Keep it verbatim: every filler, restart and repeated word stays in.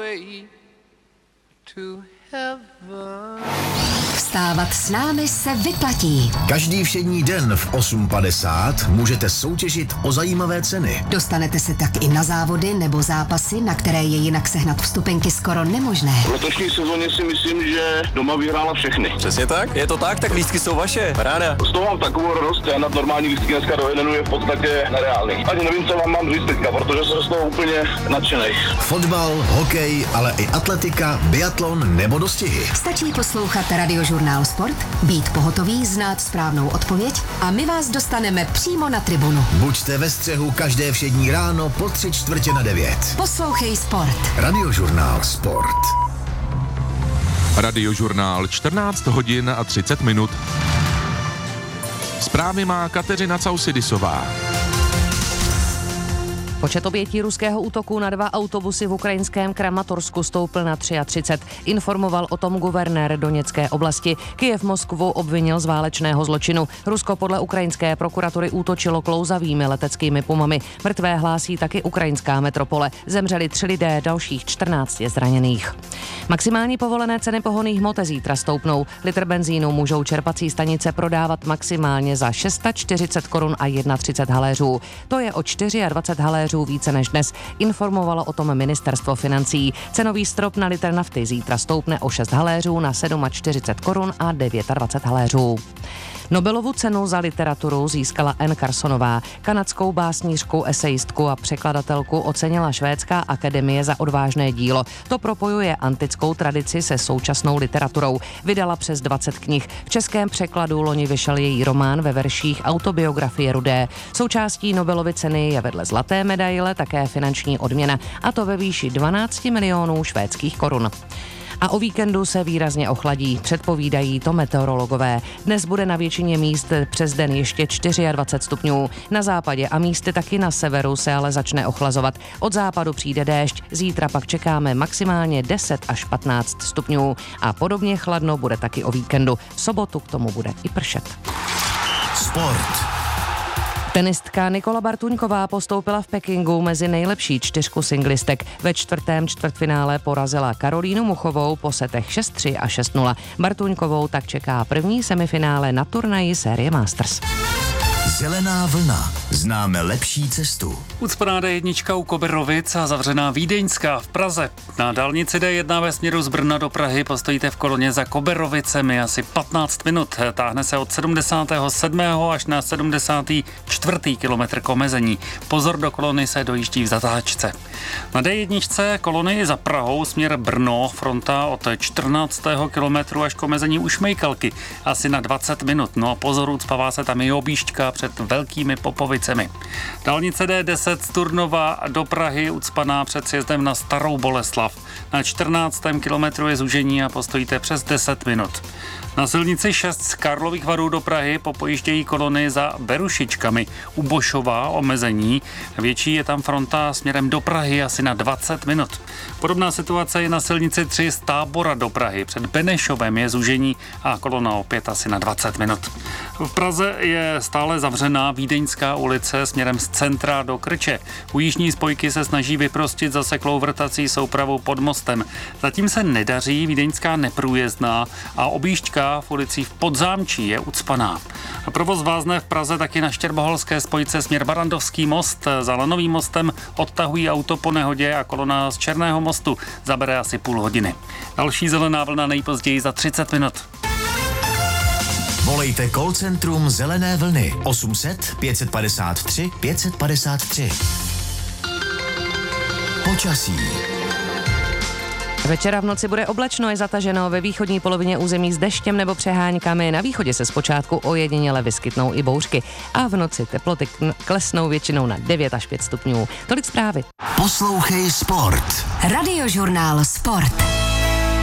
way to heaven. Vstávat s námi se vyplatí. Každý všední den v osm padesát můžete soutěžit o zajímavé ceny. Dostanete se tak i na závody nebo zápasy, na které je jinak sehnat vstupenky skoro nemožné. V letošní sezóně si myslím, že doma vyhrála všechny. Přesně tak, je to tak, tak lístky jsou vaše, paráda. Z toho mám takovou radost, já na normální lístky dneska do jednu je v podstatě nereálný. Ani nevím, co vám mám říct teďka, protože jsem z toho úplně nadšenej. Fotbal, hokej, ale i atletika, biatlon nebo dostihy. Stačí poslouchat Radiožurnál Sport, být pohotový, znát správnou odpověď a my vás dostaneme přímo na tribunu. Buďte ve střehu každé všední ráno po tři čtvrtě na devět. Poslouchej Sport. Radiožurnál Sport. Radiožurnál čtrnáct hodin a třicet minut. Zprávy má Kateřina Causidisová. Počet obětí ruského útoku na dva autobusy v ukrajinském Kramatorsku stoupl na třicet tři. Informoval o tom guvernér Doněcké oblasti. Kyjev Moskvu obvinil z válečného zločinu. Rusko podle ukrajinské prokuratury útočilo klouzavými leteckými pumami. Mrtvé hlásí taky ukrajinská metropole. Zemřeli tři lidé, dalších čtrnáct je zraněných. Maximální povolené ceny pohonných hmot zítra stoupnou. Litr benzínu můžou čerpací stanice prodávat maximálně za šest set čtyřicet korun a třicet jedna haléřů. To je o dvacet čtyři haléřů více než dnes, informovalo o tom ministerstvo financí. Cenový strop na litr nafty zítra stoupne o šest haléřů na čtyřicet sedm korun a dvacet devět haléřů. Nobelovu cenu za literaturu získala Anne Carsonová. Kanadskou básnířku, esejistku a překladatelku ocenila Švédská akademie za odvážné dílo. To propojuje antickou tradici se současnou literaturou. Vydala přes dvacet knih. V českém překladu loni vyšel její román ve verších Autobiografie rudé. Součástí Nobelovy ceny je vedle zlaté medaile také finanční odměna, a to ve výši dvanáct milionů švédských korun. A o víkendu se výrazně ochladí, předpovídají to meteorologové. Dnes bude na většině míst přes den ještě dvacet čtyři stupňů. Na západě a místy taky na severu se ale začne ochlazovat. Od západu přijde déšť, zítra pak čekáme maximálně deset až patnáct stupňů. A podobně chladno bude taky o víkendu. V sobotu k tomu bude i pršet. Sport. Tenistka Nikola Bartuňková postoupila v Pekingu mezi nejlepší čtyřku singlistek. Ve čtvrtém čtvrtfinále porazila Karolínu Muchovou po setech šest tři a šest nula. Bartuňkovou tak čeká první semifinále na turnaji série Masters. Zelená vlna. Známe lepší cestu. Ucpaná dé jedna u Kobyrovic a zavřená Vídeňská v Praze. Na dálnici dé jedna ve směru z Brna do Prahy postojíte v koloně za Kobyrovicemi asi patnáct minut. Táhne se od sedmdesátého sedmého až na sedmdesátý čtvrtý kilometr k omezení. Pozor, do kolony se dojíždí v zatáčce. Na dé jedna kolony za Prahou směr Brno, fronta od čtrnáctého kilometru až k omezení u Šmejkalky. Asi na dvacet minut. No a pozor, ucpává se tam i objížďka před Velkými Popovicemi. Dálnice dé deset z Turnova do Prahy ucpaná před sjezdem na Starou Boleslav. Na čtrnáctém kilometru je zúžení a postojíte přes deset minut. Na silnici šest z Karlových Varů do Prahy popojíždějí kolony za Berušičkami. U Bošova omezení. Větší je tam fronta směrem do Prahy asi na dvacet minut. Podobná situace je na silnici tři z Tábora do Prahy. Před Benešovem je zúžení a kolona opět asi na dvacet minut. V Praze je stále zavřená Vídeňská ulice směrem z centra do Krče. U jižní spojky se snaží vyprostit zaseklou vrtací soupravu pod mostem. Zatím se nedaří, Vídeňská neprůjezdná a objížďka v ulici v Podzámčí je ucpaná. Provoz vázne v Praze taky na Štěrboholské spojce směr Barandovský most. Za Lanovým mostem odtahují auto po nehodě a kolona z Černého mostu zabere asi půl hodiny. Další zelená vlna nejpozději za třicet minut. Volejte call centrum Zelené vlny osm set pět padesát tři pět padesát tři. Počasí. Večera v noci bude oblačno, je zataženo, ve východní polovině území s deštěm nebo přeháňkami, na východě se zpočátku ojediněle vyskytnou i bouřky a v noci teploty klesnou většinou na devět až pět stupňů. Tolik zprávy. Poslouchej Sport. Radiožurnál Sport.